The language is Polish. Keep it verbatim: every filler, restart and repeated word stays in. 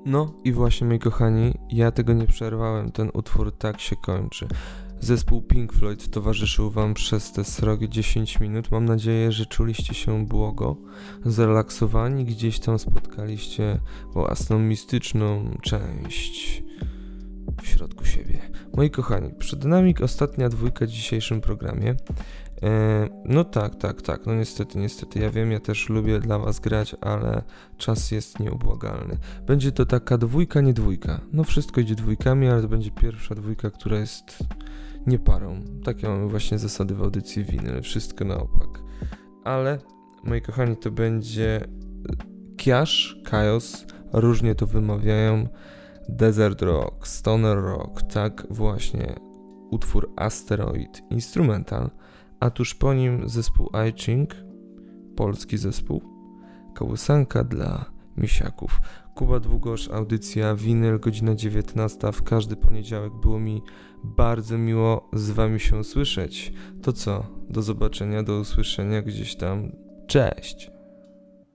No i właśnie, moi kochani, ja tego nie przerwałem, ten utwór tak się kończy. Zespół Pink Floyd towarzyszył wam przez te srogie dziesięć minut. Mam nadzieję, że czuliście się błogo, zrelaksowani, gdzieś tam spotkaliście własną mistyczną część w środku siebie. Moi kochani, przed nami ostatnia dwójka w dzisiejszym programie. E, no tak, tak, tak, no niestety, niestety, ja wiem, ja też lubię dla was grać, ale czas jest nieubłagalny. Będzie to taka dwójka, nie dwójka. No wszystko idzie dwójkami, ale to będzie pierwsza dwójka, która jest nie parą. Takie mamy właśnie zasady w audycji Winyl, wszystko na opak. Ale, moi kochani, to będzie Kiasz, Kajos, różnie to wymawiają, Desert Rock, Stoner Rock, tak właśnie, utwór Asteroid, instrumental, a tuż po nim zespół I-Ching, polski zespół, kołysanka dla misiaków. Kuba Długosz, audycja Winyl, godzina dziewiętnasta, w każdy poniedziałek. Było mi bardzo miło z wami się słyszeć. To co? Do zobaczenia, do usłyszenia gdzieś tam. Cześć!